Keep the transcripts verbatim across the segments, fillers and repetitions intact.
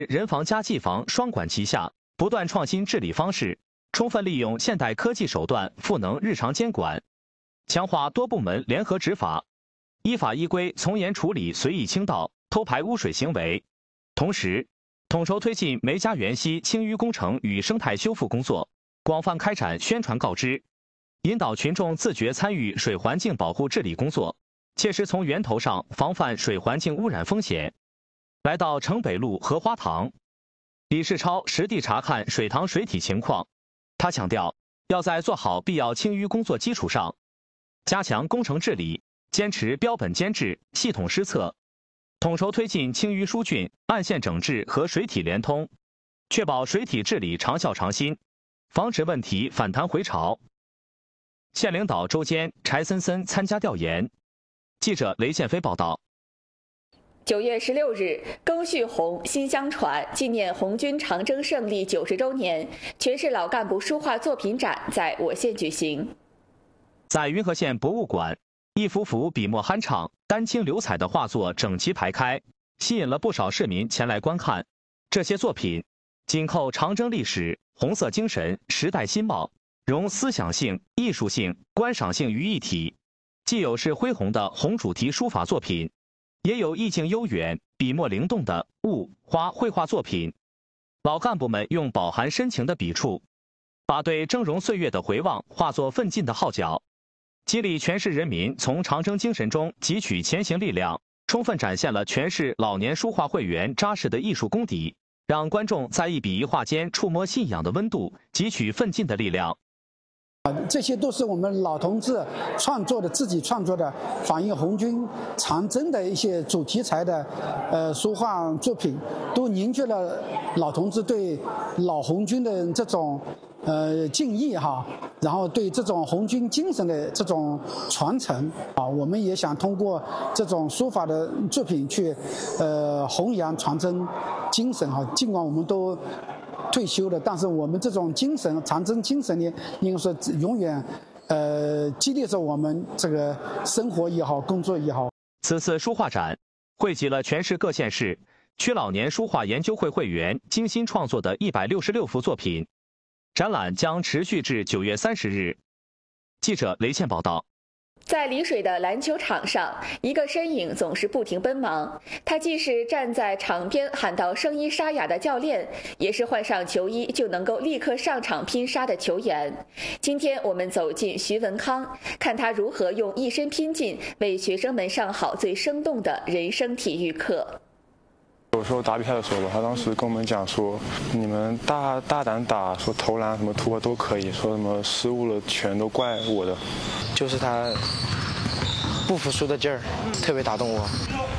人防加技防双管齐下，不断创新治理方式，充分利用现代科技手段赋能日常监管，强化多部门联合执法，依法依规从严处理随意倾倒、偷排污水行为。同时，统筹推进梅家园溪清淤工程与生态修复工作，广泛开展宣传告知，引导群众自觉参与水环境保护治理工作，切实从源头上防范水环境污染风险。来到城北路荷花塘，李世超实地查看水塘水体情况。他强调，要在做好必要清淤工作基础上，加强工程治理，坚持标本兼治、系统施策，统筹推进清淤疏浚、岸线整治和水体联通，确保水体治理长效长新，防止问题反弹回潮。县领导周坚、柴森森参加调研。记者雷宪飞报道。 九月十六日，庚戌红新相传纪念红军长征胜利九十周年全市老干部书画作品展在我县举行。 在云和县博物馆，一幅幅笔墨酣畅、丹青流彩的画作整齐排开，吸引了不少市民前来观看。这些作品紧扣长征历史、红色精神、时代新貌，融思想性、艺术性、观赏性于一体。既有是恢宏的红主题书法作品，也有意境悠远、笔墨灵动的物、花绘画作品。老干部们用饱含深情的笔触，把对峥嵘岁月的回望化作奋进的号角，激励全市人民从长征精神中汲取前行力量，充分展现了全市老年书画会员扎实的艺术功底，让观众在一笔一画间触摸信仰的温度，汲取奋进的力量。 这些都是我们老同志创作的、自己创作的反映红军长征的一些主题材的呃书画作品，都凝聚了老同志对老红军的这种呃敬意哈，然后对这种红军精神的这种传承啊，我们也想通过这种书法的作品去呃弘扬长征精神哈。尽管我们都退休了，但是我们这种精神，长征精神呢，应该说永远，呃，激励着我们这个生活也好，工作也好。 此次书画展汇集了全市各县市区老年书画研究会会员精心创作的一百六十六幅作品，展览将持续至九月三十日。记者雷宪报道。 在丽水的篮球场上，一个身影总是不停奔忙。他既是站在场边喊到声音沙哑的教练，也是换上球衣就能够立刻上场拼杀的球员。今天我们走进徐文康，看他如何用一身拼劲为学生们上好最生动的人生体育课。 有时候打比赛的时候吧，他当时跟我们讲说，你们大大胆打，说投篮什么突破都可以，说什么失误了全都怪我的。 就是他不服输的劲儿，特别打动我。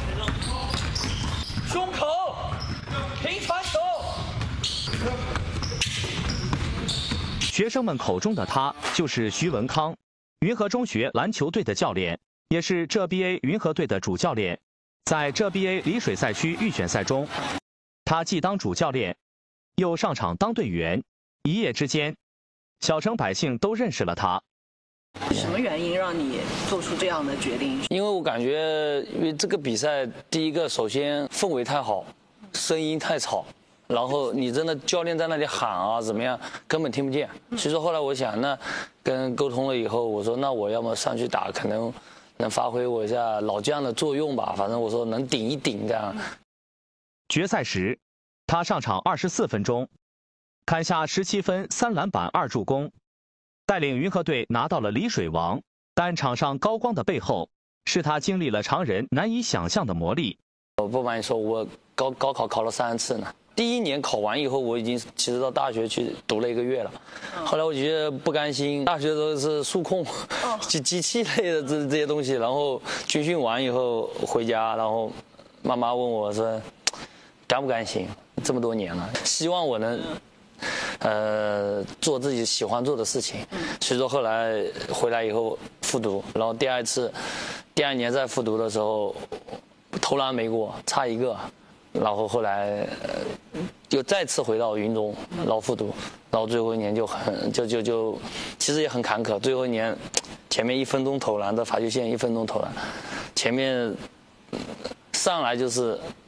胸口，平传球。 学生们口中的他就是徐文康，云和中学篮球队的教练，也是浙 B A 云和队的主教练。在浙 B A 丽水赛区预选赛中，他既当主教练，又上场当队员。一夜之间，小城百姓都认识了他。 什么原因让你做出这样的决定？ 因为我感觉，因为这个比赛，第一个首先氛围太好，声音太吵，然后你真的教练在那里喊啊怎么样，根本听不见。所以说后来我想，那跟沟通了以后，我说那我要么上去打，可能能发挥我一下老将的作用吧。反正我说能顶一顶这样。 决赛时，他上场二十四分钟，砍下十七分、三篮板、二助攻。带领云和队拿到了丽水王，但场上高光的背后，是他经历了常人难以想象的磨砺。 我不瞒你说，我高高考考了三次呢。第一年考完以后，我已经其实到大学去读了一个月了。后来我觉得不甘心，大学都是数控、机机器类的这这些东西，然后军训完以后回家，然后妈妈问我说，甘不甘心？这么多年了，希望我能。呃，做自己喜欢做的事情，所以说后来回来以后复读，然后第二次，第二年再复读的时候，投篮没过，差一个，然后后来呃又再次回到云中，然后复读，然后最后一年就很就就就，其实也很坎坷，最后一年前面一分钟投篮的罚球线一分钟投篮，前面上来就是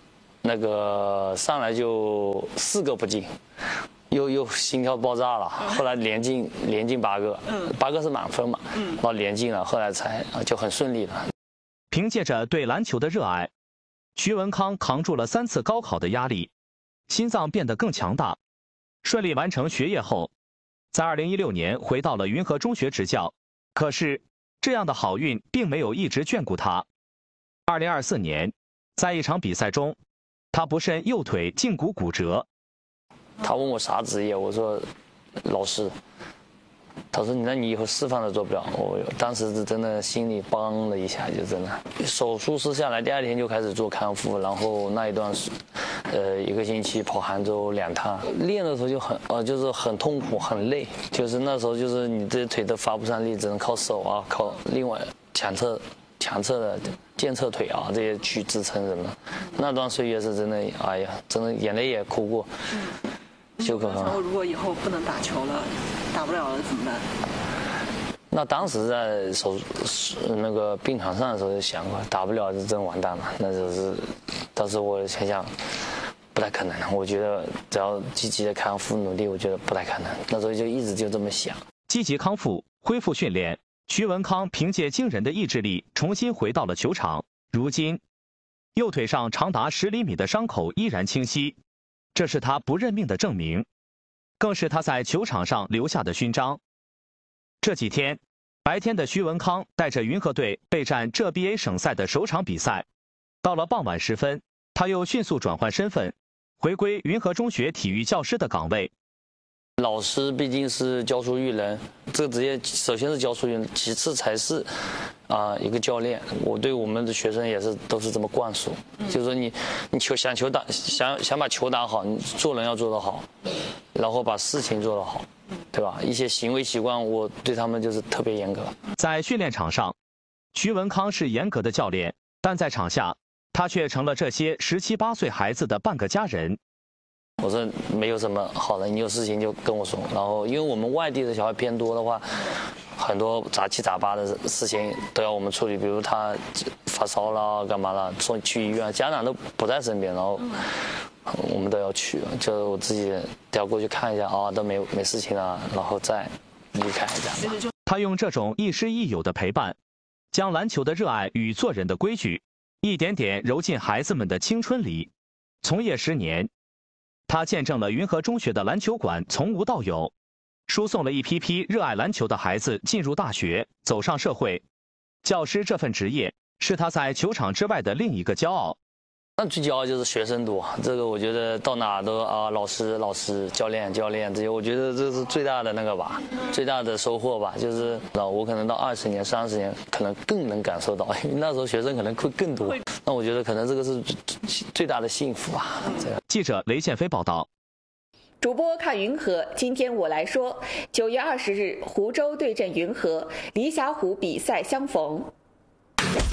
那个上来就四个不进，又又心跳爆炸了。后来连进连进八个，八个是满分嘛，然后连进了，后来才就很顺利了。 凭借着对篮球的热爱，徐文康扛住了三次高考的压力，心脏变得更强大。顺利完成学业后，在二零一六年回到了云和中学执教。可是，这样的好运并没有一直眷顾他。二零二四年，在一场比赛中，他不慎右腿胫骨骨折。 他问我啥职业，我说老师。他说：“那你以后示范都做不了。”我当时是真的心里帮了一下，就真的。手术室下来，第二天就开始做康复，然后那一段时，呃，一个星期跑杭州两趟，练的时候就很呃，就是很痛苦，很累。就是那时候就是你这腿都发不上力，只能靠手啊，靠另外强侧强侧的健侧腿啊这些去支撑什么的。那段岁月是真的，哎呀，真的眼泪也哭过。就可能。 如果以后不能打球了，打不了了怎么办？ 那当时在手那个病床上的时候就想过，打不了就真完蛋了。那就是，当时我想想，不太可能。我觉得只要积极的康复努力，我觉得不太可能。那时候就一直就这么想。 积极康复，恢复训练，徐文康凭借惊人的意志力重新回到了球场。如今，右腿上长达十厘米的伤口依然清晰。这是他不认命的证明，更是他在球场上留下的勋章。这几天，白天的徐文康带着云和队备战浙 B A 省赛的首场比赛。到了傍晚时分，他又迅速转换身份，回归云和中学体育教师的岗位。 老师毕竟是教书育人，这个职业首先是教书育人，其次才是啊、呃、一个教练。我对我们的学生也是都是这么灌输，嗯、就是说你你球想球打想想把球打好，你做人要做得好，然后把事情做得好，对吧？一些行为习惯，我对他们就是特别严格。 在训练场上，徐文康是严格的教练，但在场下，他却成了这些十七八岁孩子的半个家人。 我说没有什么好的，你有事情就跟我说。然后，因为我们外地的小孩偏多的话，很多杂七杂八的事情都要我们处理，比如他发烧了、干嘛了，送去医院，家长都不在身边，然后我们都要去，就我自己都要过去看一下啊，都没没事情了，然后再离开这样。 他用这种亦师亦友的陪伴，将篮球的热爱与做人的规矩，一点点揉进孩子们的青春里。从业十年。他见证了云和中学的篮球馆从无到有，输送了一批批热爱篮球的孩子进入大学，走上社会。教师这份职业是他在球场之外的另一个骄傲。 那最骄傲就是学生多，这个我觉得到哪都啊，老师、老师、教练、教练这些，我觉得这是最大的那个吧，最大的收获吧。就是我可能到二十年、三十年，可能更能感受到，因为那时候学生可能会更多。那我觉得可能这个是最大的幸福吧。这样。 记者雷建飞报道。 主播看云和，今天我来说。九月二十日，湖州对阵云和，黎霞湖比赛相逢。